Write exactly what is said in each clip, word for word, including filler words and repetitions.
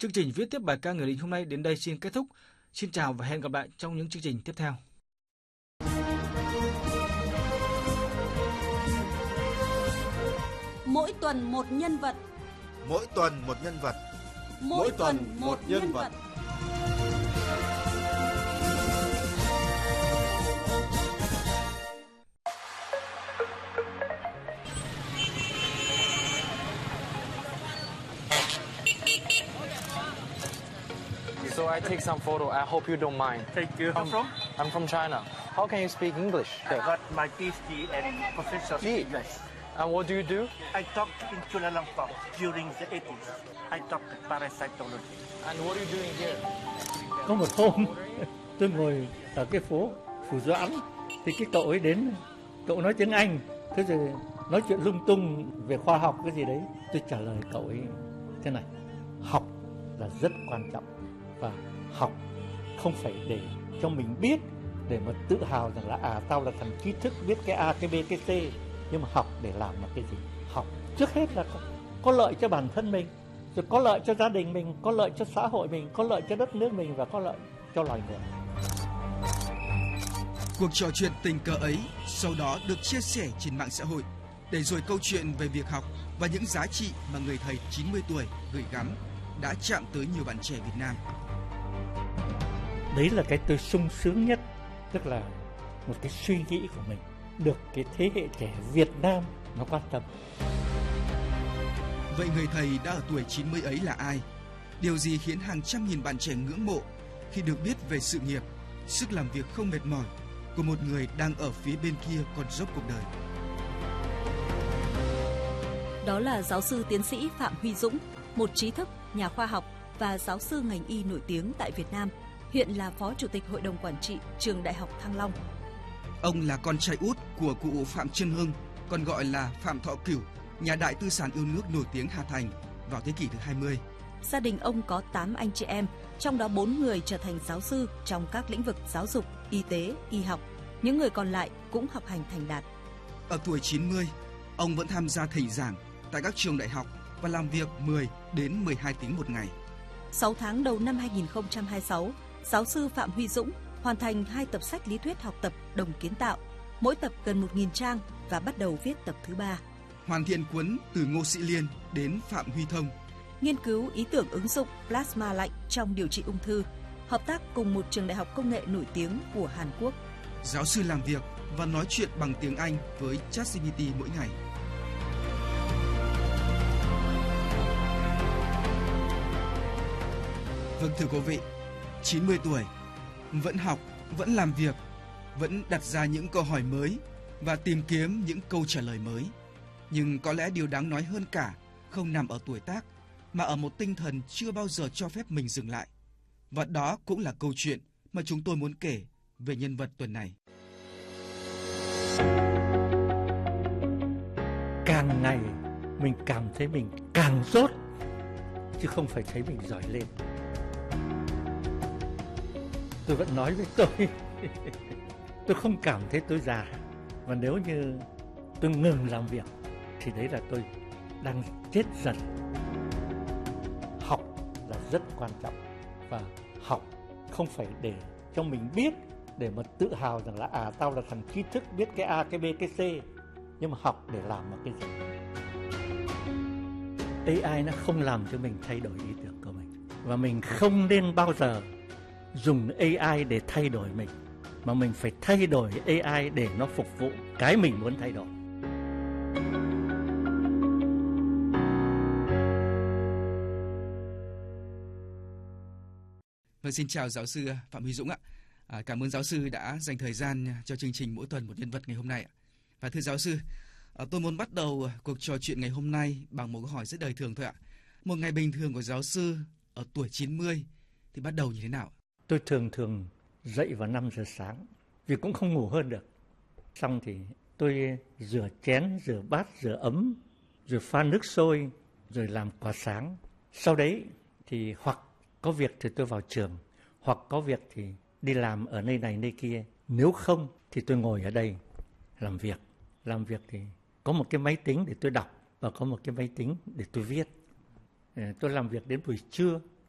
Chương trình viết tiếp bài ca người lính hôm nay đến đây xin kết thúc. Xin chào và hẹn gặp lại trong những chương trình tiếp theo. Mỗi tuần một nhân vật. Mỗi tuần một nhân vật. Mỗi, Mỗi tuần một, một nhân, nhân vật. vật. So I take some photo. I hope you don't mind. Thank you. I'm from? I'm from China. How can you speak English? I got my PhD and professor of English. And what do you do? I taught in Kuala Lumpur during the eighties. I taught parasitology. And what are you doing here? Có một hôm tôi ngồi ở cái phố Phủ Doãn thì cái cậu ấy đến, cậu nói tiếng Anh, thế rồi nói chuyện lung tung về khoa học cái gì đấy. Tôi trả lời cậu ấy thế này: học là rất quan trọng và học không phải để cho mình biết, để mà tự hào rằng là à tao là thằng trí thức biết cái A, cái B, cái C, nhưng mà học để làm là cái gì? Học trước hết là có, có lợi cho bản thân mình, rồi có lợi cho gia đình mình, có lợi cho xã hội mình, có lợi cho đất nước mình và có lợi cho loài người. Cuộc trò chuyện tình cờ ấy sau đó được chia sẻ trên mạng xã hội, để rồi câu chuyện về việc học và những giá trị mà người thầy chín mươi tuổi gửi gắm đã chạm tới nhiều bạn trẻ Việt Nam. Đấy là cái tôi sung sướng nhất, tức là một cái suy nghĩ của mình được cái thế hệ trẻ Việt Nam nó quan tâm. Vậy người thầy đã ở tuổi chín mươi ấy là ai? Điều gì khiến hàng trăm nghìn bạn trẻ ngưỡng mộ khi được biết về sự nghiệp, sức làm việc không mệt mỏi của một người đang ở phía bên kia con dốc cuộc đời? Đó là giáo sư tiến sĩ Phạm Huy Dũng, một trí thức, nhà khoa học và giáo sư ngành y nổi tiếng tại Việt Nam, hiện là Phó Chủ tịch Hội đồng Quản trị Trường Đại học Thăng Long. Ông là con trai út của cụ Phạm Trân Hưng, còn gọi là Phạm Thọ Cửu, nhà đại tư sản yêu nước nổi tiếng Hà Thành vào thế kỷ thứ hai mươi. Gia đình ông có tám anh chị em, trong đó bốn người trở thành giáo sư trong các lĩnh vực giáo dục, y tế, y học. Những người còn lại cũng học hành thành đạt. Ở tuổi chín mươi, ông vẫn tham gia thầy giảng tại các trường đại học và làm việc mười đến mười hai tiếng một ngày. sáu tháng đầu năm hai nghìn không trăm hai mươi sáu, giáo sư Phạm Huy Dũng hoàn thành hai tập sách lý thuyết học tập Đồng Kiến Tạo, mỗi tập gần một nghìn trang và bắt đầu viết tập thứ ba. Hoàn thiện cuốn Từ Ngô Sĩ Liên đến Phạm Huy Thông. Nghiên cứu ý tưởng ứng dụng plasma lạnh trong điều trị ung thư, hợp tác cùng một trường đại học công nghệ nổi tiếng của Hàn Quốc. Giáo sư làm việc và nói chuyện bằng tiếng Anh với ChatGPT mỗi ngày. Vâng, thưa quý vị, chín mươi tuổi, vẫn học, vẫn làm việc, vẫn đặt ra những câu hỏi mới và tìm kiếm những câu trả lời mới. Nhưng có lẽ điều đáng nói hơn cả không nằm ở tuổi tác, mà ở một tinh thần chưa bao giờ cho phép mình dừng lại. Và đó cũng là câu chuyện mà chúng tôi muốn kể về nhân vật tuần này. Càng ngày mình cảm thấy mình càng dốt, chứ không phải thấy mình giỏi lên. Tôi vẫn nói với tôi, tôi không cảm thấy tôi già. Và nếu như tôi ngừng làm việc thì đấy là tôi đang chết dần. Học là rất quan trọng, và học không phải để cho mình biết, để mà tự hào rằng là à tao là thằng trí thức biết cái A, cái B, cái C, nhưng mà học để làm một cái gì. a i nó không làm cho mình thay đổi ý tưởng của mình, và mình không nên bao giờ dùng a i để thay đổi mình, mà mình phải thay đổi a i để nó phục vụ cái mình muốn thay đổi. Vâng, xin chào giáo sư Phạm Huy Dũng ạ. À, cảm ơn giáo sư đã dành thời gian cho chương trình Mỗi Tuần Một Nhân Vật ngày hôm nay ạ. Và thưa giáo sư, à, tôi muốn bắt đầu cuộc trò chuyện ngày hôm nay bằng một câu hỏi rất đời thường thôi ạ. Một ngày bình thường của giáo sư ở tuổi chín mươi thì bắt đầu như thế nào? Tôi thường thường dậy vào năm giờ sáng, vì cũng không ngủ hơn được. Xong thì tôi rửa chén, rửa bát, rửa ấm, rồi pha nước sôi, rồi làm quả sáng. Sau đấy thì hoặc có việc thì tôi vào trường, hoặc có việc thì đi làm ở nơi này nơi kia. Nếu không thì tôi ngồi ở đây làm việc. Làm việc thì có một cái máy tính để tôi đọc, và có một cái máy tính để tôi viết. Tôi làm việc đến buổi trưa,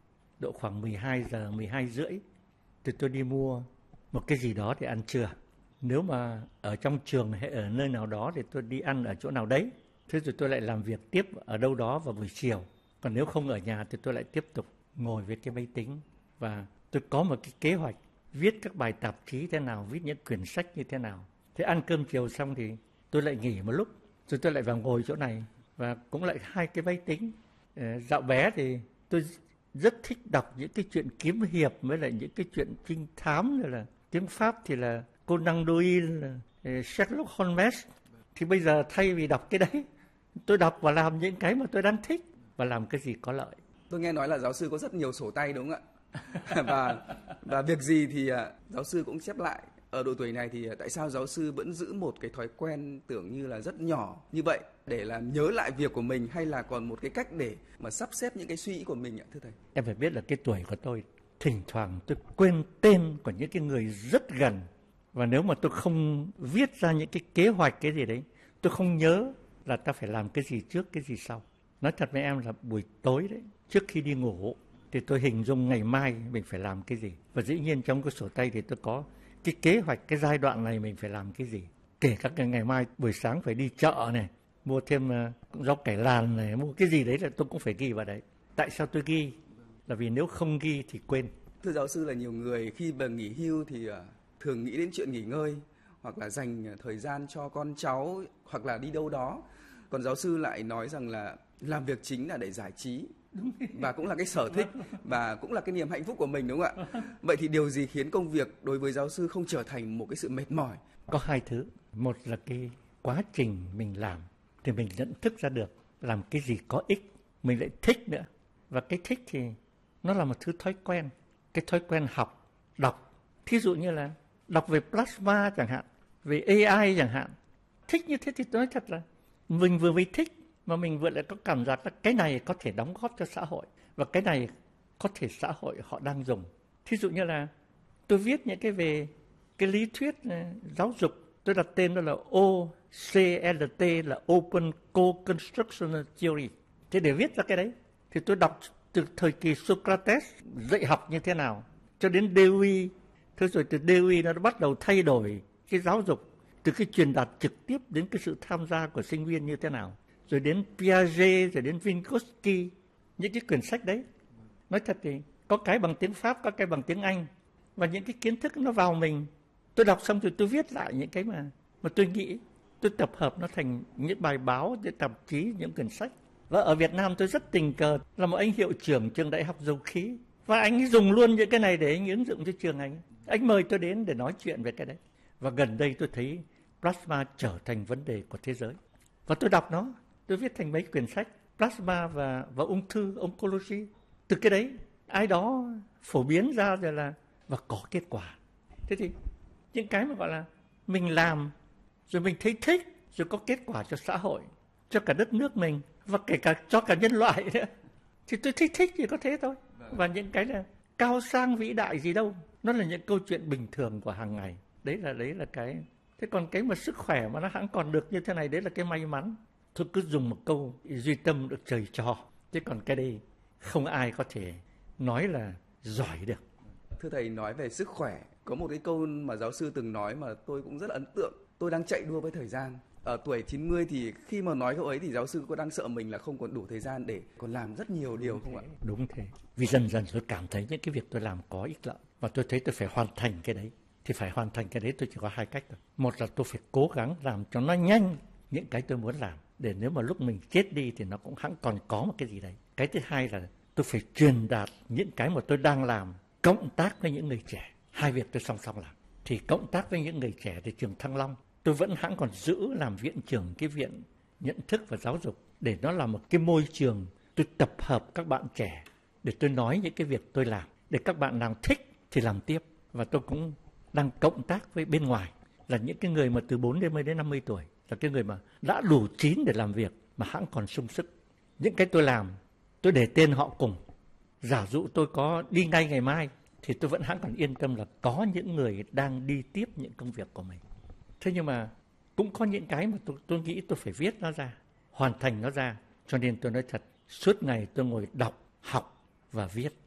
độ khoảng mười hai giờ, mười hai rưỡi thì tôi đi mua một cái gì đó để ăn trưa. Nếu mà ở trong trường hay ở nơi nào đó thì tôi đi ăn ở chỗ nào đấy. Thế rồi tôi lại làm việc tiếp ở đâu đó vào buổi chiều. Còn nếu không ở nhà thì tôi lại tiếp tục ngồi với cái máy tính. Và tôi có một cái kế hoạch viết các bài tạp chí thế nào, viết những quyển sách như thế nào. Thế ăn cơm chiều xong thì tôi lại nghỉ một lúc. Rồi tôi lại vào ngồi chỗ này và cũng lại hai cái máy tính. Dạo bé thì tôi rất thích đọc những cái chuyện kiếm hiệp với lại những cái chuyện trinh thám, rồi là tiếng Pháp thì là Conan Doyle, Sherlock Holmes. Thì bây giờ thay vì đọc cái đấy, tôi đọc và làm những cái mà tôi đang thích và làm cái gì có lợi. Tôi nghe nói là giáo sư có rất nhiều sổ tay đúng không ạ? và và việc gì thì giáo sư cũng chép lại. Ở độ tuổi này thì tại sao giáo sư vẫn giữ một cái thói quen tưởng như là rất nhỏ như vậy để làm nhớ lại việc của mình, hay là còn một cái cách để mà sắp xếp những cái suy nghĩ của mình ạ thưa thầy? Em phải biết là cái tuổi của tôi, thỉnh thoảng tôi quên tên của những cái người rất gần. Và nếu mà tôi không viết ra những cái kế hoạch cái gì đấy, tôi không nhớ là ta phải làm cái gì trước, cái gì sau. Nói thật với em là buổi tối đấy, trước khi đi ngủ thì tôi hình dung ngày mai mình phải làm cái gì. Và dĩ nhiên trong cái sổ tay thì tôi có cái kế hoạch, cái giai đoạn này mình phải làm cái gì. Kể cả cái ngày mai buổi sáng phải đi chợ này, mua thêm uh, rau cải làn này, mua cái gì đấy là tôi cũng phải ghi vào đấy. Tại sao tôi ghi? Là vì nếu không ghi thì quên. Thưa giáo sư, là nhiều người khi mà nghỉ hưu thì uh, thường nghĩ đến chuyện nghỉ ngơi, hoặc là dành thời gian cho con cháu, hoặc là đi đâu đó. Còn giáo sư lại nói rằng là làm việc chính là để giải trí, và cũng là cái sở thích, và cũng là cái niềm hạnh phúc của mình, đúng không ạ? Vậy thì điều gì khiến công việc đối với giáo sư không trở thành một cái sự mệt mỏi? Có hai thứ. Một là cái quá trình mình làm thì mình nhận thức ra được làm cái gì có ích, mình lại thích nữa. Và cái thích thì nó là một thứ thói quen. Cái thói quen học, đọc. Thí dụ như là đọc về plasma chẳng hạn, về a i chẳng hạn. Thích như thế thì tôi nói thật là mình vừa mới thích mà mình vừa lại có cảm giác là cái này có thể đóng góp cho xã hội, và cái này có thể xã hội họ đang dùng. Thí dụ như là tôi viết những cái về cái lý thuyết giáo dục, tôi đặt tên đó là O C L T, là Open Co-Constructional Theory. Thế để viết ra cái đấy thì tôi đọc từ thời kỳ Socrates dạy học như thế nào cho đến Dewey. Thế rồi từ Dewey nó bắt đầu thay đổi cái giáo dục, từ cái truyền đạt trực tiếp đến cái sự tham gia của sinh viên như thế nào. Rồi đến Piaget, rồi đến Vygotsky, những cái quyển sách đấy. Nói thật thì có cái bằng tiếng Pháp, có cái bằng tiếng Anh. Và những cái kiến thức nó vào mình. Tôi đọc xong rồi tôi viết lại những cái mà, mà tôi nghĩ. Tôi tập hợp nó thành những bài báo, những tạp chí, những quyển sách. Và ở Việt Nam tôi rất tình cờ là một anh hiệu trưởng trường đại học dầu khí. Và anh ấy dùng luôn những cái này để anh ứng dụng cho trường anh. Anh mời tôi đến để nói chuyện về cái đấy. Và gần đây tôi thấy plasma trở thành vấn đề của thế giới. Và tôi đọc nó, tôi viết thành mấy quyển sách, plasma và, và ung thư, oncology. Từ cái đấy, ai đó phổ biến ra rồi là, và có kết quả. Thế thì những cái mà gọi là mình làm, rồi mình thấy thích, rồi có kết quả cho xã hội, cho cả đất nước mình, và kể cả cho cả nhân loại nữa. Thì tôi thích thích thì có thế thôi. Và những cái là cao sang vĩ đại gì đâu. Nó là những câu chuyện bình thường của hàng ngày. Đấy là đấy là cái. Thế còn cái mà sức khỏe mà nó hẵng còn được như thế này, đấy là cái may mắn. Tôi cứ dùng một câu duy tâm được trời cho. Thế còn cái đây không ai có thể nói là giỏi được. Thưa thầy, nói về sức khỏe, có một cái câu mà giáo sư từng nói mà tôi cũng rất là ấn tượng. Tôi đang chạy đua với thời gian. Ở tuổi chín mươi thì khi mà nói câu ấy thì giáo sư có đang sợ mình là không còn đủ thời gian để còn làm rất nhiều điều không ạ? Đúng thế. Vì dần dần tôi cảm thấy những cái việc tôi làm có ích lợi. Và tôi thấy tôi phải hoàn thành cái đấy. Thì phải hoàn thành cái đấy tôi chỉ có hai cách thôi. Một là tôi phải cố gắng làm cho nó nhanh những cái tôi muốn làm, để nếu mà lúc mình chết đi thì nó cũng hẵng còn có một cái gì đấy. Cái thứ hai là tôi phải truyền đạt những cái mà tôi đang làm, cộng tác với những người trẻ. Hai việc tôi song song làm. Thì cộng tác với những người trẻ thì trường Thăng Long, tôi vẫn hẵng còn giữ làm viện trưởng cái viện nhận thức và giáo dục, để nó là một cái môi trường tôi tập hợp các bạn trẻ, để tôi nói những cái việc tôi làm, để các bạn nào thích thì làm tiếp. Và tôi cũng đang cộng tác với bên ngoài, là những cái người mà từ bốn mươi đến năm mươi tuổi, là cái người mà đã đủ chín để làm việc mà hẵng còn sung sức. Những cái tôi làm, tôi để tên họ cùng. Giả dụ tôi có đi ngay ngày mai thì tôi vẫn hẵng còn yên tâm là có những người đang đi tiếp những công việc của mình. Thế nhưng mà cũng có những cái mà tôi, tôi nghĩ tôi phải viết nó ra, hoàn thành nó ra. Cho nên tôi nói thật, suốt ngày tôi ngồi đọc, học và viết.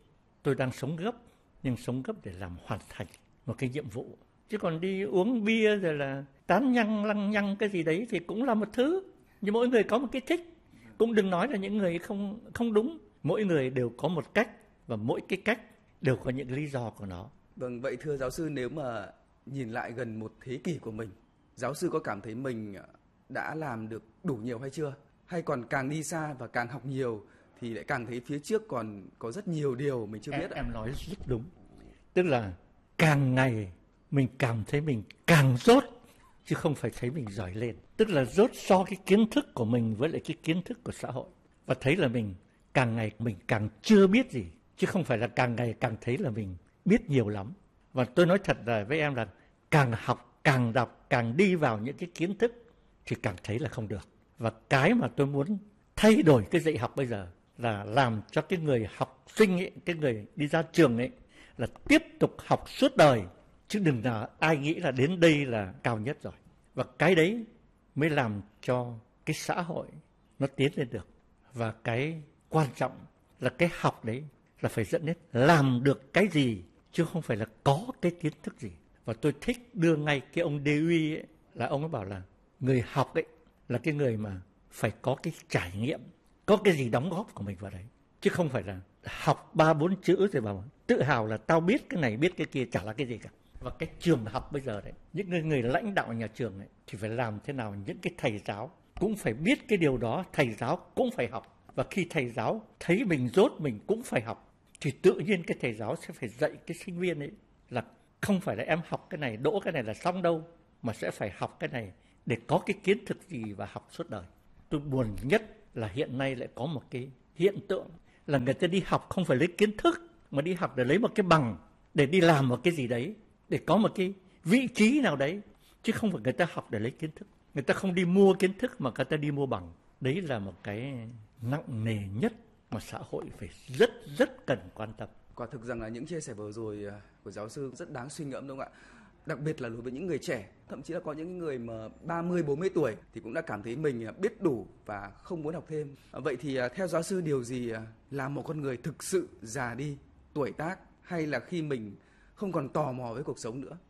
tôi đang sống gấp, nhưng sống gấp để làm hoàn thành một cái nhiệm vụ. Chứ còn đi uống bia rồi là tán nhăng lăng nhăng cái gì đấy thì cũng là một thứ. Nhưng mỗi người có một cái thích. Cũng đừng nói là những người không không đúng. Mỗi người đều có một cách, và mỗi cái cách đều có những lý do của nó. Vâng, vậy thưa giáo sư, nếu mà nhìn lại gần một thế kỷ của mình, giáo sư có cảm thấy mình đã làm được đủ nhiều hay chưa? Hay còn càng đi xa và càng học nhiều thì lại càng thấy phía trước còn có rất nhiều điều mình chưa em, biết ạ? Em nói rất đúng. Tức là càng ngày mình cảm thấy mình càng dốt, chứ không phải thấy mình giỏi lên. Tức là dốt so cái kiến thức của mình với lại cái kiến thức của xã hội. Và thấy là mình càng ngày mình càng chưa biết gì, chứ không phải là càng ngày càng thấy là mình biết nhiều lắm. Và tôi nói thật là với em là càng học, càng đọc, càng đi vào những cái kiến thức thì càng thấy là không được. Và cái mà tôi muốn thay đổi cái dạy học bây giờ là làm cho cái người học sinh ấy, cái người đi ra trường ấy là tiếp tục học suốt đời, chứ đừng là ai nghĩ là đến đây là cao nhất rồi. Và cái đấy mới làm cho cái xã hội nó tiến lên được. Và cái quan trọng là cái học đấy là phải dẫn đến làm được cái gì, chứ không phải là có cái kiến thức gì. Và tôi thích đưa ngay cái ông Dewey ấy, là ông ấy bảo là người học ấy là cái người mà phải có cái trải nghiệm, có cái gì đóng góp của mình vào đấy. Chứ không phải là học ba bốn chữ rồi bảo tự hào là tao biết cái này biết cái kia, chả là cái gì cả. Và cái trường học bây giờ đấy, những người, người lãnh đạo nhà trường ấy, thì phải làm thế nào những cái thầy giáo cũng phải biết cái điều đó, thầy giáo cũng phải học. Và khi thầy giáo thấy mình dốt mình cũng phải học, thì tự nhiên cái thầy giáo sẽ phải dạy cái sinh viên ấy là không phải là em học cái này, đỗ cái này là xong đâu, mà sẽ phải học cái này để có cái kiến thức gì và học suốt đời. Tôi buồn nhất là hiện nay lại có một cái hiện tượng là người ta đi học không phải lấy kiến thức, mà đi học để lấy một cái bằng, để đi làm một cái gì đấy, để có một cái vị trí nào đấy, chứ không phải người ta học để lấy kiến thức. Người ta không đi mua kiến thức mà người ta đi mua bằng. Đấy là một cái nặng nề nhất mà xã hội phải rất rất cần quan tâm. Quả thực rằng là những chia sẻ vừa rồi của giáo sư rất đáng suy ngẫm, đúng không ạ? Đặc biệt là đối với những người trẻ, thậm chí là có những người mà ba mươi, bốn mươi tuổi thì cũng đã cảm thấy mình biết đủ và không muốn học thêm. Vậy thì theo giáo sư, điều gì làm một con người thực sự già đi, tuổi tác, hay là khi mình không còn tò mò với cuộc sống nữa?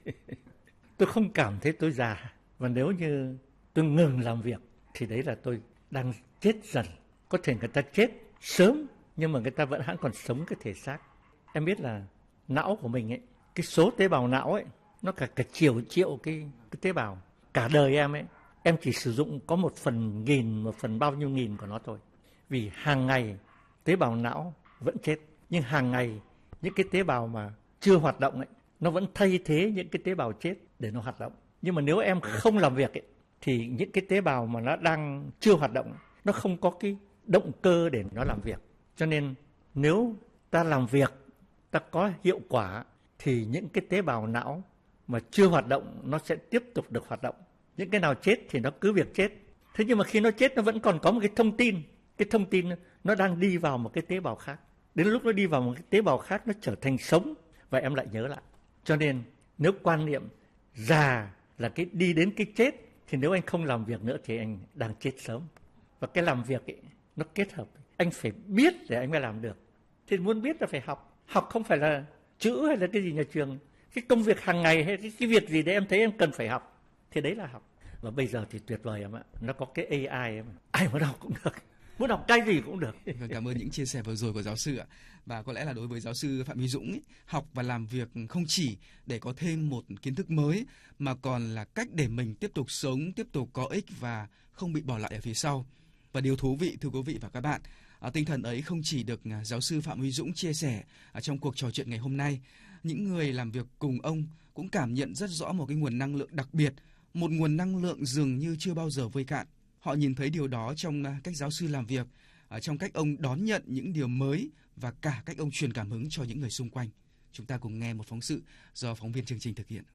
Tôi không cảm thấy tôi già. Và nếu như tôi ngừng làm việc thì đấy là tôi đang chết dần. Có thể người ta chết sớm, nhưng mà người ta vẫn hãng còn sống cái thể xác. Em biết là não của mình ấy, cái số tế bào não ấy, nó cả cả triệu triệu cái, cái tế bào. Cả đời em ấy, em chỉ sử dụng có một phần nghìn, một phần bao nhiêu nghìn của nó thôi. Vì hàng ngày tế bào não vẫn chết, nhưng hàng ngày những cái tế bào mà chưa hoạt động ấy, nó vẫn thay thế những cái tế bào chết để nó hoạt động. Nhưng mà nếu em không làm việc ấy, thì những cái tế bào mà nó đang chưa hoạt động, nó không có cái động cơ để nó làm việc. Cho nên nếu ta làm việc, ta có hiệu quả, thì những cái tế bào não mà chưa hoạt động nó sẽ tiếp tục được hoạt động. Những cái nào chết thì nó cứ việc chết. Thế nhưng mà khi nó chết nó vẫn còn có một cái thông tin. Cái thông tin nó đang đi vào một cái tế bào khác. Đến lúc nó đi vào một cái tế bào khác, nó trở thành sống, và em lại nhớ lại. Cho nên nếu quan niệm già là cái đi đến cái chết, thì nếu anh không làm việc nữa thì anh đang chết sớm. Và cái làm việc ấy, nó kết hợp. Anh phải biết để anh mới làm được. Thì muốn biết là phải học. Học không phải là chữ hay là cái gì nhà trường. Cái công việc hàng ngày hay cái, cái việc gì đấy em thấy em cần phải học, thì đấy là học. Và bây giờ thì tuyệt vời em ạ. Nó có cái a i em. Ai muốn học cũng được. Muốn học cái gì cũng được. Cảm ơn những chia sẻ vừa rồi của giáo sư ạ. Và có lẽ là đối với giáo sư Phạm Huy Dũng ấy, học và làm việc không chỉ để có thêm một kiến thức mới, mà còn là cách để mình tiếp tục sống, tiếp tục có ích và không bị bỏ lại ở phía sau. Và điều thú vị, thưa quý vị và các bạn, à, tinh thần ấy không chỉ được giáo sư Phạm Huy Dũng chia sẻ ở trong cuộc trò chuyện ngày hôm nay. Những người làm việc cùng ông cũng cảm nhận rất rõ một cái nguồn năng lượng đặc biệt, một nguồn năng lượng dường như chưa bao giờ vơi cạn. Họ nhìn thấy điều đó trong cách giáo sư làm việc, trong cách ông đón nhận những điều mới và cả cách ông truyền cảm hứng cho những người xung quanh. Chúng ta cùng nghe một phóng sự do phóng viên chương trình thực hiện.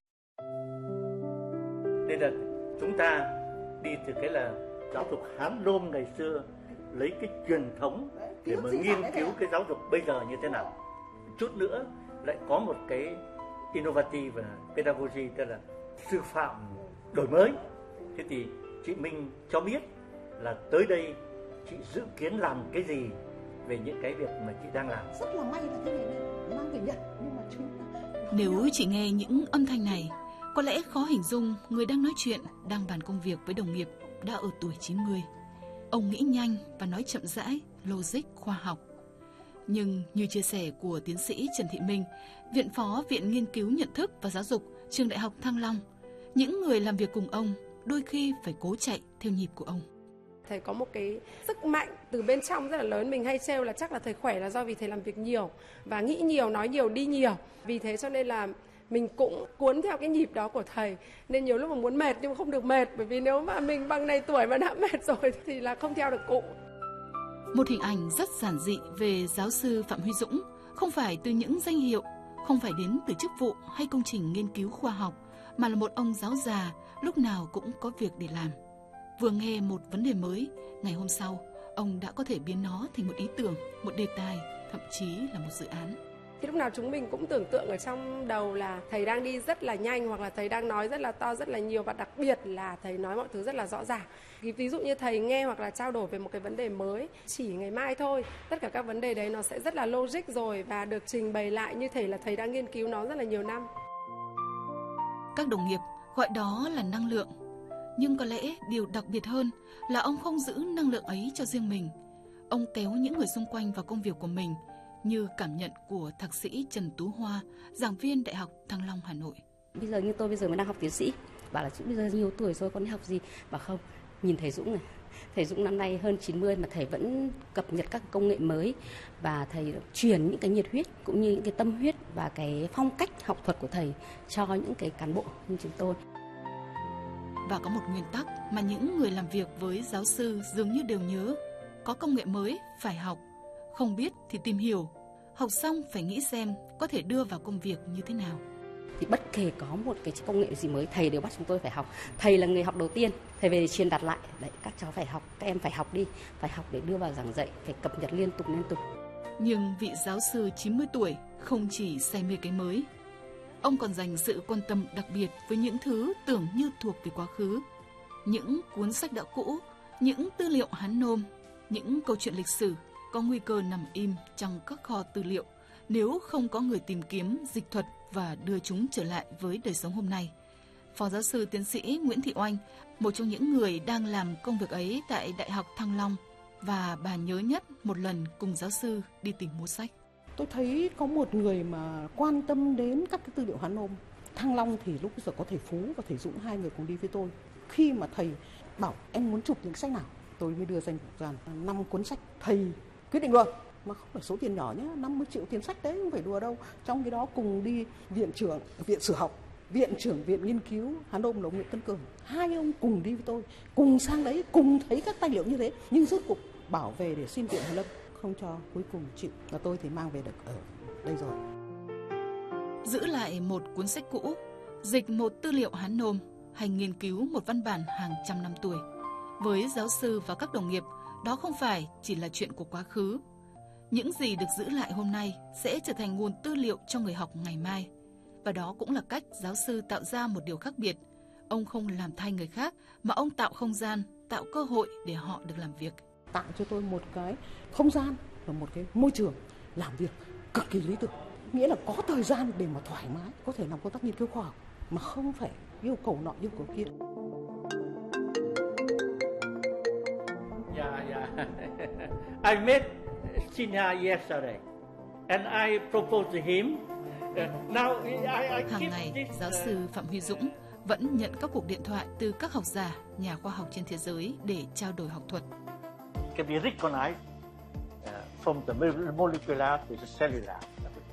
Nên là chúng ta đi từ cái là giáo dục Hán Nôm ngày xưa, lấy cái truyền thống để mà nghiên cứu cái giáo dục bây giờ như thế nào. Chút nữa lại có một cái innovative và pedagogy, tức là sư phạm đổi mới. Thế thì chị Minh cho biết là tới đây chị dự kiến làm cái gì về những cái việc mà chị đang làm. Rất là may là cái này mang về Nhật, nhưng mà chúng Nếu chỉ nghe những âm thanh này, có lẽ khó hình dung người đang nói chuyện, đang bàn công việc với đồng nghiệp đã ở tuổi chín mươi. Ông nghĩ nhanh và nói chậm rãi, logic, khoa học. Nhưng như chia sẻ của tiến sĩ Trần Thị Minh, Viện Phó Viện Nghiên cứu Nhận thức và Giáo dục, Trường Đại học Thăng Long, những người làm việc cùng ông đôi khi phải cố chạy theo nhịp của ông. Thầy có một cái sức mạnh từ bên trong rất là lớn. Mình hay trêu là chắc là thầy khỏe là do vì thầy làm việc nhiều và nghĩ nhiều, nói nhiều, đi nhiều. Vì thế cho nên là mình cũng cuốn theo cái nhịp đó của thầy. Nên nhiều lúc mà muốn mệt nhưng mà không được mệt. Bởi vì nếu mà mình bằng này tuổi mà đã mệt rồi thì là không theo được cụ. Một hình ảnh rất giản dị về giáo sư Phạm Huy Dũng, không phải từ những danh hiệu, không phải đến từ chức vụ hay công trình nghiên cứu khoa học, mà là một ông giáo già lúc nào cũng có việc để làm. Vừa nghe một vấn đề mới, ngày hôm sau, ông đã có thể biến nó thành một ý tưởng, một đề tài, thậm chí là một dự án. Thì lúc nào chúng mình cũng tưởng tượng ở trong đầu là thầy đang đi rất là nhanh, hoặc là thầy đang nói rất là to, rất là nhiều, và đặc biệt là thầy nói mọi thứ rất là rõ ràng. Ví dụ như thầy nghe hoặc là trao đổi về một cái vấn đề mới chỉ ngày mai thôi, tất cả các vấn đề đấy nó sẽ rất là logic rồi và được trình bày lại như thể là thầy đang nghiên cứu nó rất là nhiều năm. Các đồng nghiệp gọi đó là năng lượng. Nhưng có lẽ điều đặc biệt hơn là ông không giữ năng lượng ấy cho riêng mình. Ông kéo những người xung quanh vào công việc của mình, như cảm nhận của thạc sĩ Trần Tú Hoa, giảng viên Đại học Thăng Long, Hà Nội. Bây giờ như tôi bây giờ mới đang học tiến sĩ, bảo là chị bây giờ nhiều tuổi rồi con đi học gì? Bảo không, nhìn thầy Dũng này, thầy Dũng năm nay hơn chín mươi mà thầy vẫn cập nhật các công nghệ mới và thầy truyền những cái nhiệt huyết cũng như những cái tâm huyết và cái phong cách học thuật của thầy cho những cái cán bộ như chúng tôi. Và có một nguyên tắc mà những người làm việc với giáo sư dường như đều nhớ: có công nghệ mới phải học, không biết thì tìm hiểu, học xong phải nghĩ xem có thể đưa vào công việc như thế nào. Thì bất kể có một cái công nghệ gì mới, thầy đều bắt chúng tôi phải học. Thầy là người học đầu tiên, thầy về truyền đạt lại, đấy, các cháu phải học, các em phải học đi, phải học để đưa vào giảng dạy, phải cập nhật liên tục liên tục. Nhưng vị giáo sư chín mươi tuổi không chỉ say mê cái mới, ông còn dành sự quan tâm đặc biệt với những thứ tưởng như thuộc về quá khứ. Những cuốn sách đã cũ, những tư liệu Hán Nôm, những câu chuyện lịch sử có nguy cơ nằm im trong các kho tư liệu nếu không có người tìm kiếm, dịch thuật và đưa chúng trở lại với đời sống hôm nay. Phó giáo sư tiến sĩ Nguyễn Thị Oanh, một trong những người đang làm công việc ấy tại Đại học Thăng Long, và bà nhớ nhất một lần cùng giáo sư đi tìm mua sách. Tôi thấy có một người mà quan tâm đến các cái tư liệu Hán Nôm. Thăng Long thì lúc bây giờ có thầy Phú và thầy Dũng, hai người cùng đi với tôi. Khi mà thầy bảo em muốn chụp những sách nào, tôi mới đưa danh mục ra năm cuốn sách. Thầy quyết định luôn, mà không phải số tiền nhỏ nhé, năm mươi triệu tiền sách đấy, không phải đùa đâu. Trong cái đó cùng đi viện trưởng, viện sử học, viện trưởng viện nghiên cứu Hán Nôm là ông Nguyễn Tân Cường. Hai ông cùng đi với tôi, cùng sang đấy, cùng thấy các tài liệu như thế. Nhưng rốt cuộc bảo về để xin viện Hàn Lâm, không cho, cuối cùng chịu. Và tôi thì mang về được ở đây rồi. Giữ lại một cuốn sách cũ, dịch một tư liệu Hán Nôm hay nghiên cứu một văn bản hàng trăm năm tuổi. Với giáo sư và các đồng nghiệp, đó không phải chỉ là chuyện của quá khứ. Những gì được giữ lại hôm nay sẽ trở thành nguồn tư liệu cho người học ngày mai. Và đó cũng là cách giáo sư tạo ra một điều khác biệt. Ông không làm thay người khác, mà ông tạo không gian, tạo cơ hội để họ được làm việc. Tạo cho tôi một cái không gian và một cái môi trường làm việc cực kỳ lý tưởng. Nghĩa là có thời gian để mà thoải mái, có thể làm công tác nghiên cứu khoa học mà không phải yêu cầu nọ yêu cầu kia. Yeah, yeah. I met Sinha yesterday and I proposed to him. Uh, now I, I Hàng ngày, giáo sư Phạm Huy Dũng vẫn nhận các cuộc điện thoại từ các học giả, nhà khoa học trên thế giới để trao đổi học thuật. Can be recognized uh, from the molecular to the cellular.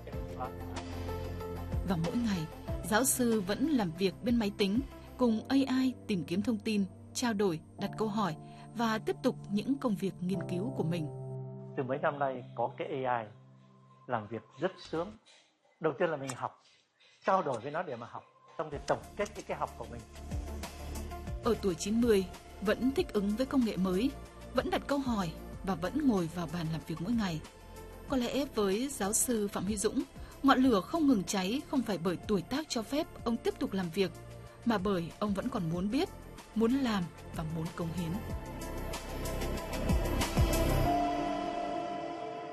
Và mỗi ngày, giáo sư vẫn làm việc bên máy tính, cùng a i tìm kiếm thông tin, trao đổi, đặt câu hỏi và tiếp tục những công việc nghiên cứu của mình. Từ mấy năm nay có cái a i làm việc rất sướng. Đầu tiên là mình học, trao đổi với nó để mà học, xong thì tổng kết những cái học của mình. Ở tuổi chín mươi, vẫn thích ứng với công nghệ mới, vẫn đặt câu hỏi và vẫn ngồi vào bàn làm việc mỗi ngày. Có lẽ với giáo sư Phạm Huy Dũng, ngọn lửa không ngừng cháy không phải bởi tuổi tác cho phép ông tiếp tục làm việc, mà bởi ông vẫn còn muốn biết, muốn làm và muốn cống hiến.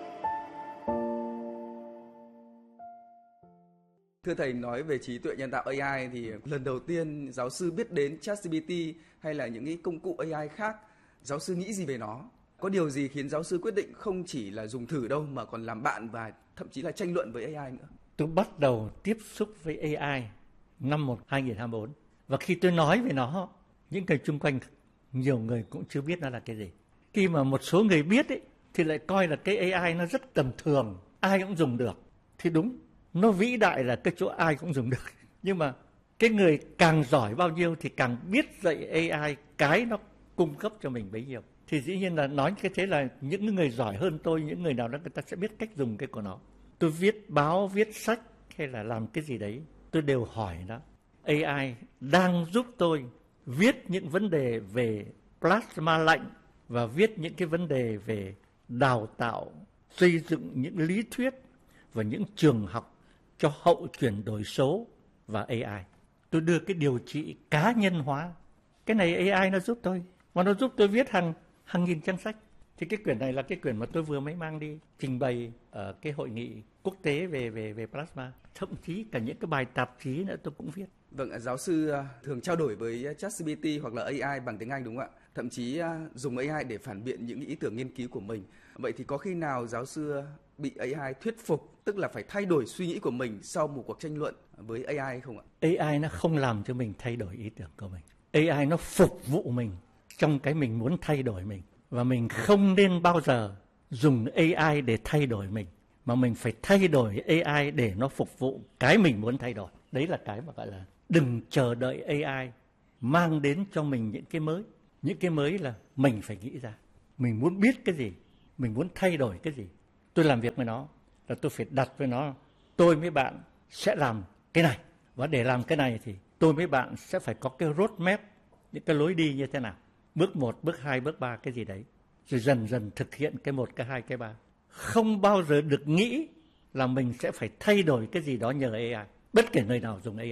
Thưa thầy, nói về trí tuệ nhân tạo a i thì lần đầu tiên giáo sư biết đến ChatGPT hay là những cái công cụ a i khác, giáo sư nghĩ gì về nó? Có điều gì khiến giáo sư quyết định không chỉ là dùng thử đâu mà còn làm bạn và thậm chí là tranh luận với a i nữa? Tôi bắt đầu tiếp xúc với a i năm hai nghìn không trăm hai mươi bốn. Và khi tôi nói về nó, những người chung quanh, nhiều người cũng chưa biết nó là cái gì. Khi mà một số người biết ấy, thì lại coi là cái a i nó rất tầm thường, ai cũng dùng được. Thì đúng, nó vĩ đại là cái chỗ ai cũng dùng được. Nhưng mà cái người càng giỏi bao nhiêu thì càng biết dạy a i cái nó cung cấp cho mình bấy nhiêu. Thì dĩ nhiên là nói cái thế là những người giỏi hơn tôi, những người nào đó người ta sẽ biết cách dùng cái của nó. Tôi viết báo, viết sách hay là làm cái gì đấy, tôi đều hỏi nó. a i đang giúp tôi viết những vấn đề về plasma lạnh và viết những cái vấn đề về đào tạo, xây dựng những lý thuyết và những trường học cho hậu chuyển đổi số và a i. Tôi đưa cái điều trị cá nhân hóa. Cái này a i nó giúp tôi. Và nó giúp tôi viết hàng, hàng nghìn trang sách. Thì cái quyển này là cái quyển mà tôi vừa mới mang đi trình bày ở cái hội nghị quốc tế về về về plasma. Thậm chí cả những cái bài tạp chí nữa tôi cũng viết. Vâng, giáo sư thường trao đổi với ChatGPT hoặc là a i bằng tiếng Anh đúng không ạ? Thậm chí dùng a i để phản biện những ý tưởng nghiên cứu của mình. Vậy thì có khi nào giáo sư bị a i thuyết phục, tức là phải thay đổi suy nghĩ của mình sau một cuộc tranh luận với a i không ạ? a i nó không làm cho mình thay đổi ý tưởng của mình. a i nó phục vụ mình trong cái mình muốn thay đổi mình. Và mình không nên bao giờ dùng a i để thay đổi mình, mà mình phải thay đổi a i để nó phục vụ cái mình muốn thay đổi. Đấy là cái mà gọi là đừng chờ đợi a i mang đến cho mình những cái mới. Những cái mới là mình phải nghĩ ra. Mình muốn biết cái gì, mình muốn thay đổi cái gì. Tôi làm việc với nó là tôi phải đặt với nó, tôi với bạn sẽ làm cái này. Và để làm cái này thì tôi với bạn sẽ phải có cái road map, những cái lối đi như thế nào. Bước một, bước hai, bước ba, cái gì đấy. Rồi dần dần thực hiện cái một, cái hai, cái ba. Không bao giờ được nghĩ là mình sẽ phải thay đổi cái gì đó nhờ a i. Bất kể người nào dùng a i.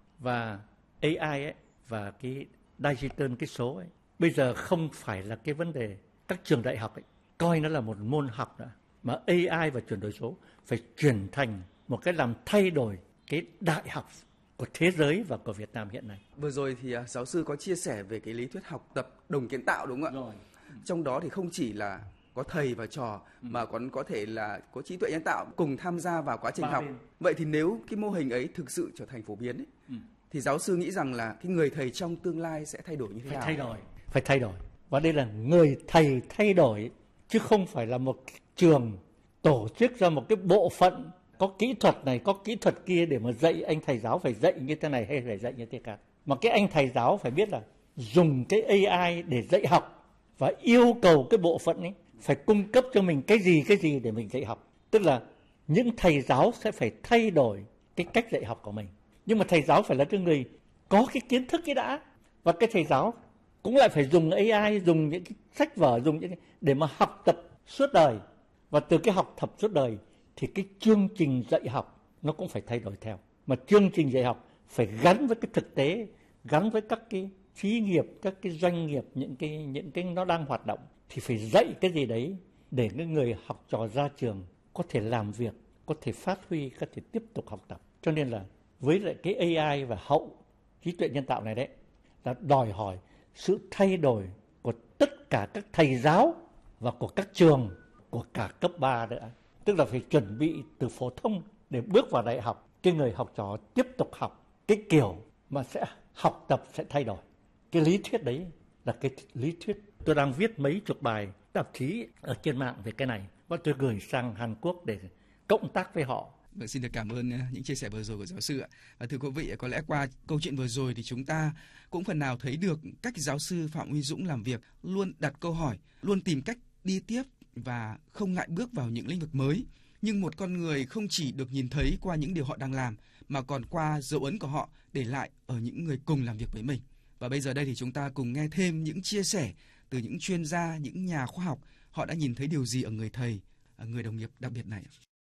Và a i ấy, và cái digital, cái số ấy, bây giờ không phải là cái vấn đề các trường đại học ấy, coi nó là một môn học nữa. Mà a i và chuyển đổi số phải chuyển thành một cái làm thay đổi cái đại học của thế giới và của Việt Nam hiện nay. Vừa rồi thì uh, giáo sư có chia sẻ về cái lý thuyết học tập đồng kiến tạo đúng không ạ? Rồi. Trong đó thì không chỉ là có thầy và trò ừ. mà còn có thể là có trí tuệ nhân tạo cùng tham gia vào quá trình Ba học. Bên. Vậy thì nếu cái mô hình ấy thực sự trở thành phổ biến ấy, ừ. thì giáo sư nghĩ rằng là cái người thầy trong tương lai sẽ thay đổi như thế phải nào? Thay đổi, phải thay đổi. Và đây là người thầy thay đổi, chứ không phải là một trường tổ chức ra một cái bộ phận có kỹ thuật này, có kỹ thuật kia để mà dạy anh thầy giáo phải dạy như thế này hay phải dạy như thế khác. Mà cái anh thầy giáo phải biết là dùng cái a i để dạy học và yêu cầu cái bộ phận ấy phải cung cấp cho mình cái gì cái gì để mình dạy học. Tức là những thầy giáo sẽ phải thay đổi cái cách dạy học của mình. Nhưng mà thầy giáo phải là cái người có cái kiến thức ấy đã. Và cái thầy giáo cũng lại phải dùng a i, dùng những cái sách vở, dùng những cái để mà học tập suốt đời. Và từ cái học tập suốt đời thì cái chương trình dạy học nó cũng phải thay đổi theo. Mà chương trình dạy học phải gắn với cái thực tế, gắn với các cái xí nghiệp, các cái doanh nghiệp, những cái những cái nó đang hoạt động, thì phải dạy cái gì đấy để những người học trò ra trường có thể làm việc, có thể phát huy, có thể tiếp tục học tập. Cho nên là với lại cái a i và hậu trí tuệ nhân tạo này đấy là đòi hỏi sự thay đổi của tất cả các thầy giáo và của các trường, của cả cấp ba nữa. Tức là phải chuẩn bị từ phổ thông để bước vào đại học. Cái người học trò tiếp tục học cái kiểu mà sẽ học tập sẽ thay đổi. Cái lý thuyết đấy là cái lý thuyết. Tôi đang viết mấy chục bài tạp chí ở trên mạng về cái này. Và tôi gửi sang Hàn Quốc để cộng tác với họ. Vâng, xin được cảm ơn những chia sẻ vừa rồi của giáo sư ạ. Và thưa quý vị, có lẽ qua câu chuyện vừa rồi thì chúng ta cũng phần nào thấy được cách giáo sư Phạm Huy Dũng làm việc, luôn đặt câu hỏi, luôn tìm cách đi tiếp và không ngại bước vào những lĩnh vực mới. Nhưng một con người không chỉ được nhìn thấy qua những điều họ đang làm, mà còn qua dấu ấn của họ để lại ở những người cùng làm việc với mình. Và bây giờ đây thì chúng ta cùng nghe thêm những chia sẻ từ những chuyên gia, những nhà khoa học, họ đã nhìn thấy điều gì ở người thầy, ở người đồng nghiệp đặc biệt này.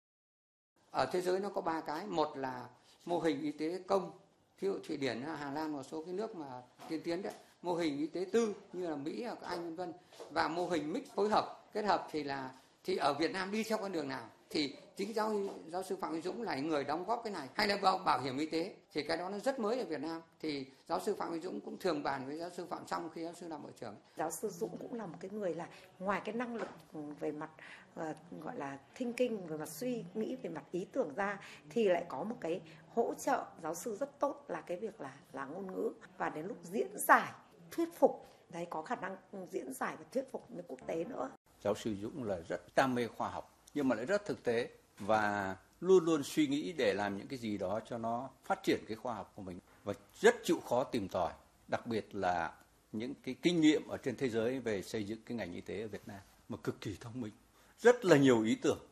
Ở thế giới nó có ba cái. Một là mô hình y tế công, ví dụ Thụy Điển, Hà Lan, một số cái nước mà tiên tiến đấy. Mô hình y tế tư như là Mỹ, Anh vân vân. Và mô hình mix phối hợp, kết hợp thì là thì ở Việt Nam đi theo con đường nào, thì chính giáo giáo sư Phạm Huy Dũng là người đóng góp cái này, hay là bảo, bảo hiểm y tế, thì cái đó nó rất mới ở Việt Nam. Thì giáo sư Phạm Huy Dũng cũng thường bàn với giáo sư Phạm Song khi giáo sư làm bộ trưởng. Giáo sư Dũng cũng là một cái người là ngoài cái năng lực về mặt uh, gọi là thinking, về mặt suy nghĩ, về mặt ý tưởng ra, thì lại có một cái hỗ trợ giáo sư rất tốt là cái việc là là ngôn ngữ, và đến lúc diễn giải, thuyết phục đấy, có khả năng diễn giải và thuyết phục với quốc tế nữa. Giáo sư Dũng là rất đam mê khoa học nhưng mà lại rất thực tế và luôn luôn suy nghĩ để làm những cái gì đó cho nó phát triển cái khoa học của mình, và rất chịu khó tìm tòi, đặc biệt là những cái kinh nghiệm ở trên thế giới về xây dựng cái ngành y tế ở Việt Nam, mà cực kỳ thông minh, rất là nhiều ý tưởng.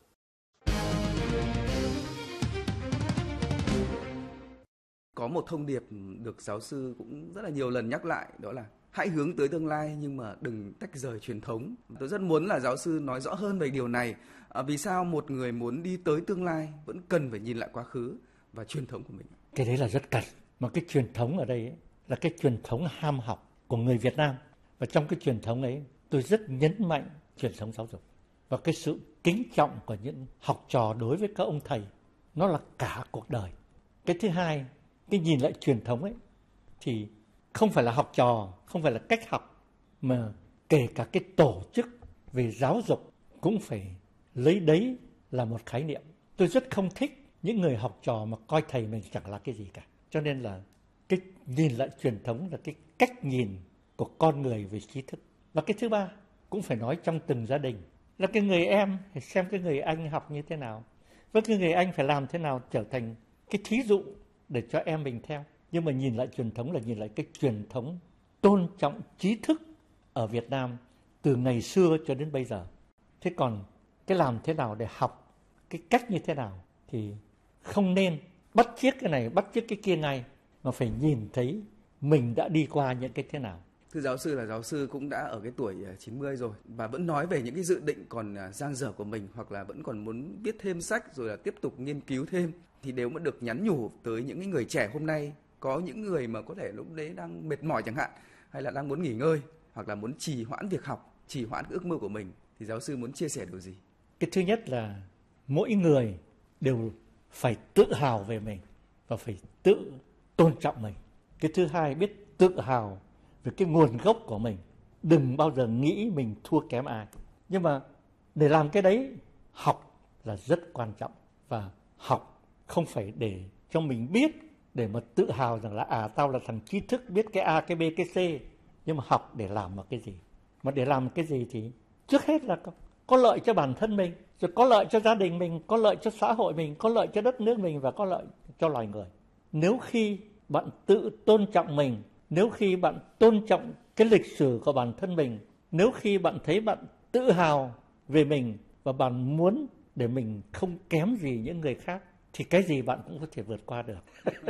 Có một thông điệp được giáo sư cũng rất là nhiều lần nhắc lại, đó là hãy hướng tới tương lai nhưng mà đừng tách rời truyền thống. Tôi rất muốn là giáo sư nói rõ hơn về điều này. À, vì sao một người muốn đi tới tương lai vẫn cần phải nhìn lại quá khứ và truyền thống của mình? Cái đấy là rất cần. Mà cái truyền thống ở đây ấy, là cái truyền thống ham học của người Việt Nam. Và trong cái truyền thống ấy, tôi rất nhấn mạnh truyền thống giáo dục. Và cái sự kính trọng của những học trò đối với các ông thầy, nó là cả cuộc đời. Cái thứ hai, cái nhìn lại truyền thống ấy, thì không phải là học trò, không phải là cách học, mà kể cả cái tổ chức về giáo dục cũng phải lấy đấy là một khái niệm. Tôi rất không thích những người học trò mà coi thầy mình chẳng là cái gì cả. Cho nên là cái nhìn lại truyền thống là cái cách nhìn của con người về trí thức. Và cái thứ ba, cũng phải nói trong từng gia đình, là cái người em phải xem cái người anh học như thế nào, và cái người anh phải làm thế nào trở thành cái thí dụ để cho em mình theo. Nhưng mà nhìn lại truyền thống là nhìn lại cái truyền thống tôn trọng trí thức ở Việt Nam từ ngày xưa cho đến bây giờ. Thế còn cái làm thế nào để học, cái cách như thế nào thì không nên bắt chước cái này, bắt chước cái kia ngay, mà phải nhìn thấy mình đã đi qua những cái thế nào. Thưa giáo sư, là giáo sư cũng đã ở cái tuổi chín mươi rồi và vẫn nói về những cái dự định còn dang dở của mình, hoặc là vẫn còn muốn viết thêm sách rồi là tiếp tục nghiên cứu thêm, thì đều vẫn được nhắn nhủ tới những người trẻ hôm nay. Có những người mà có thể lúc đấy đang mệt mỏi chẳng hạn, hay là đang muốn nghỉ ngơi, hoặc là muốn trì hoãn việc học, trì hoãn cái ước mơ của mình, thì giáo sư muốn chia sẻ điều gì? Cái thứ nhất là mỗi người đều phải tự hào về mình và phải tự tôn trọng mình. Cái thứ hai, biết tự hào về cái nguồn gốc của mình, đừng bao giờ nghĩ mình thua kém ai. Nhưng mà để làm cái đấy, học là rất quan trọng, và học không phải để cho mình biết, để mà tự hào rằng là à tao là thằng trí thức biết cái A, cái B, cái C. Nhưng mà học để làm một cái gì? Mà để làm cái gì thì trước hết là có, có lợi cho bản thân mình, rồi có lợi cho gia đình mình, có lợi cho xã hội mình, có lợi cho đất nước mình, và có lợi cho loài người. Nếu khi bạn tự tôn trọng mình, nếu khi bạn tôn trọng cái lịch sử của bản thân mình, nếu khi bạn thấy bạn tự hào về mình và bạn muốn để mình không kém gì những người khác, thì cái gì bạn cũng có thể vượt qua được.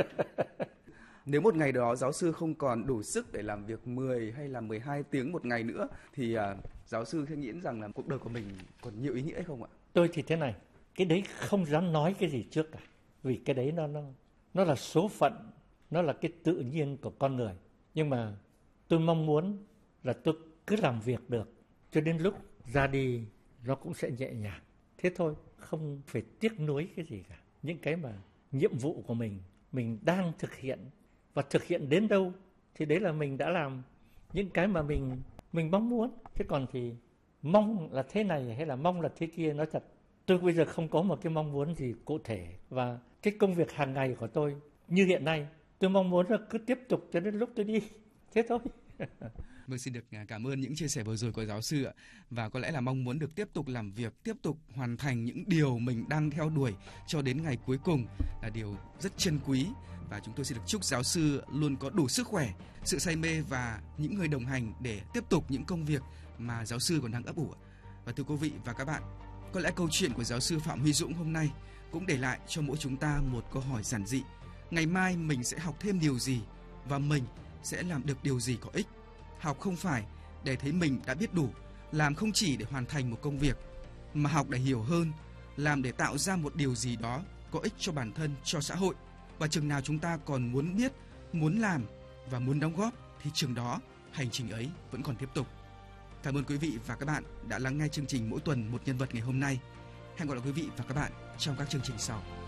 Nếu một ngày đó giáo sư không còn đủ sức để làm việc mười hay là mười hai tiếng một ngày nữa, thì uh, giáo sư sẽ nghĩ rằng là cuộc đời của mình còn nhiều ý nghĩa hay không ạ? Tôi thì thế này, cái đấy không dám nói cái gì trước cả, vì cái đấy nó nó nó là số phận, nó là cái tự nhiên của con người. Nhưng mà tôi mong muốn là tôi cứ làm việc được, cho đến lúc ra đi nó cũng sẽ nhẹ nhàng. Thế thôi, không phải tiếc nuối cái gì cả. Những cái mà nhiệm vụ của mình, mình đang thực hiện, và thực hiện đến đâu thì đấy là mình đã làm những cái mà mình mình mong muốn. Thế còn thì mong là thế này hay là mong là thế kia, nói thật, tôi bây giờ không có một cái mong muốn gì cụ thể. Và cái công việc hàng ngày của tôi như hiện nay, tôi mong muốn là cứ tiếp tục cho đến lúc tôi đi. Thế thôi. Vâng, xin được cảm ơn những chia sẻ vừa rồi của giáo sư ạ. Và có lẽ là mong muốn được tiếp tục làm việc, tiếp tục hoàn thành những điều mình đang theo đuổi cho đến ngày cuối cùng là điều rất trân quý. Và chúng tôi xin được chúc giáo sư luôn có đủ sức khỏe, sự say mê và những người đồng hành để tiếp tục những công việc mà giáo sư còn đang ấp ủ. Và thưa quý vị và các bạn, có lẽ câu chuyện của giáo sư Phạm Huy Dũng hôm nay cũng để lại cho mỗi chúng ta một câu hỏi giản dị. Ngày mai mình sẽ học thêm điều gì và mình sẽ làm được điều gì có ích? Học không phải để thấy mình đã biết đủ, làm không chỉ để hoàn thành một công việc, mà học để hiểu hơn, làm để tạo ra một điều gì đó có ích cho bản thân, cho xã hội. Và chừng nào chúng ta còn muốn biết, muốn làm và muốn đóng góp thì chừng đó hành trình ấy vẫn còn tiếp tục. Cảm ơn quý vị và các bạn đã lắng nghe chương trình Mỗi tuần một nhân vật ngày hôm nay. Hẹn gặp lại quý vị và các bạn trong các chương trình sau.